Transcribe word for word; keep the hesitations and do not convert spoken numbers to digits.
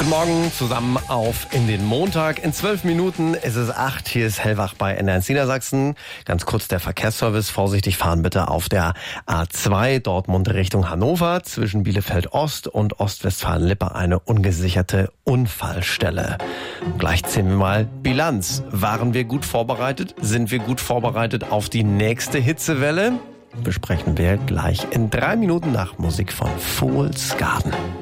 Guten Morgen zusammen auf in den Montag. In zwölf Minuten ist es acht. Hier ist Hellwach bei N eins Niedersachsen. Ganz kurz der Verkehrsservice. Vorsichtig fahren bitte auf der A zwei Dortmund Richtung Hannover. Zwischen Bielefeld Ost und Ostwestfalen-Lippe eine ungesicherte Unfallstelle. Und gleich ziehen wir mal Bilanz. Waren wir gut vorbereitet? Sind wir gut vorbereitet auf die nächste Hitzewelle? Besprechen wir gleich in drei Minuten nach Musik von Fool's Garden.